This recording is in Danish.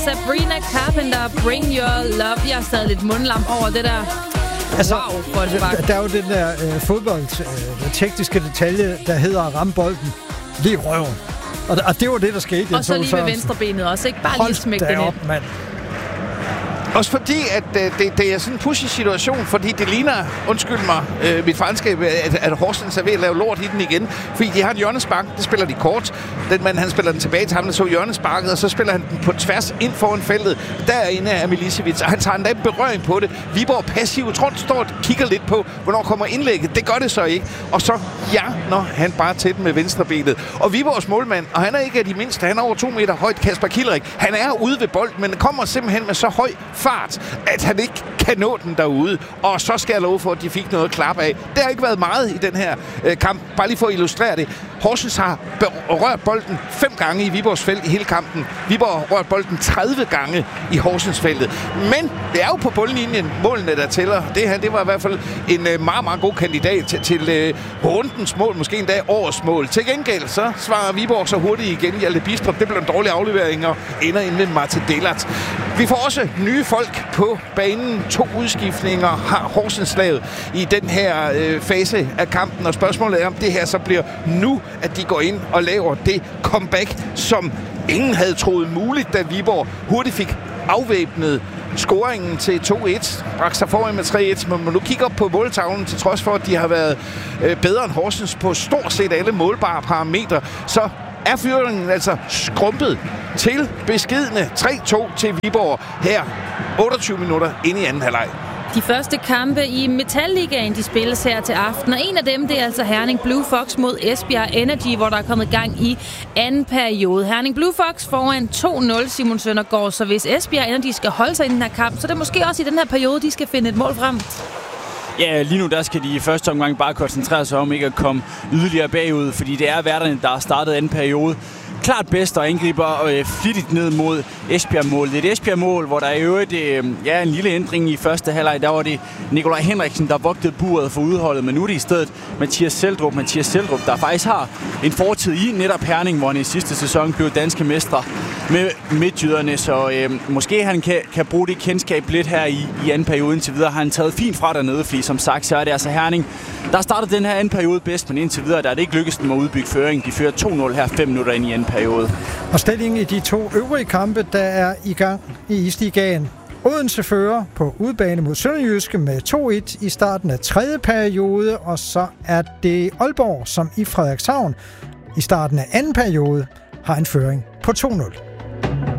Sabrina Carpenter, Bring Your Love. Jeg har stadig lidt mundlam over det der. Altså, Wow, for et spark. der er jo den der tekniske detalje, der hedder at ramme bolden lige i røven. Og det var det, der skete. Og så lige med venstrebenet også, ikke? Bare lige smække den ind. Mand. Også fordi, at det er sådan en pussy situation, fordi det ligner, undskyld mig, mit franskab, at Horsens er ved at lave lort i den igen. Fordi de har en hjørnespark, det spiller de kort. Den mand, han spiller den tilbage til ham, der så hjørnesparket, og så spiller han den på tværs ind foran feltet. Derinde er Milicevic, og han tager en dag berøring på det. Viborg passiv, jeg tror, han står og kigger lidt på, hvornår kommer indlægget. Det gør det så ikke. Og så når han bare til den med venstrebenet. Og Viborgs målmand, og han er ikke af de mindste, han er over 2 meter højt, Kasper Kilrik. Han er ude ved bolden, men kommer simpelthen med så høj fart, at han ikke kan nå den derude. Og så skal jeg love for, at de fik noget klap af. Det har ikke været meget i den her kamp. Bare lige for at illustrere det. Horsens har rørt bolden 5 gange i Viborgs felt i hele kampen. Viborg har rørt bolden 30 gange i Horsens feltet. Men det er jo på bundlinjen målene, der tæller. Det her, det var i hvert fald en meget, meget god kandidat til rundens mål, måske endda årets mål. Til gengæld så svarer Viborg så hurtigt igen. Hjalte Bistrup, det blev en dårlig aflevering og ender ind med Martin Dellert. Vi får også nye folk på banen. 2 udskiftninger har Horsens lavet i den her fase af kampen. Og spørgsmålet er, om det her så bliver nu, at de går ind og laver det comeback, som ingen havde troet muligt, da Viborg hurtigt fik afvæbnet scoringen til 2-1. Bragte sig foran med 3-1, men man nu kigger op på måltavlen, til trods for, at de har været bedre end Horsens på stort set alle målbare parametre, så er fyringen altså skrumpet til beskidende 3-2 til Viborg her 28 minutter ind i anden halvleg. De første kampe i Metalligaen, de spilles her til aften, og en af dem, det er altså Herning Blue Fox mod Esbjerg Energy, hvor der er kommet gang i anden periode. Herning Blue Fox foran 2-0, Simon Søndergaard, så hvis Esbjerg Energy skal holde sig i den her kamp, så er det måske også i den her periode, de skal finde et mål frem. Ja, lige nu der skal de i første omgang bare koncentrere sig om ikke at komme yderligere bagud, fordi det er værterne, der har startet anden periode. Klart bedst og angriber flittigt ned mod Esbjerg-målet. Det er et Esbjerg-mål, hvor der i øvrigt en lille ændring i første halvleg. Der var det Nikolaj Henriksen, der vogtede buret for udholdet, men nu er det i stedet Mathias Seldrup, der faktisk har en fortid i netop Herning, hvor han i sidste sæson blev danske mestre med midtjyderne, så måske han kan bruge det kendskab lidt her i anden periode indtil videre. Har han taget fint fra dernede, fordi som sagt, så er det altså Herning, der startede den her anden periode bedst, men indtil videre der er det ikke lykkedes dem at udbygge føring. De fører 2-0 her 5 minutter ind i anden periode. Og stillingen i de 2 øvrige kampe, der er i gang i Isligaen. Odense fører på udebane mod Sønderjyske med 2-1 i starten af 3. periode, og så er det Aalborg, som i Frederikshavn i starten af 2. periode har en føring på 2-0.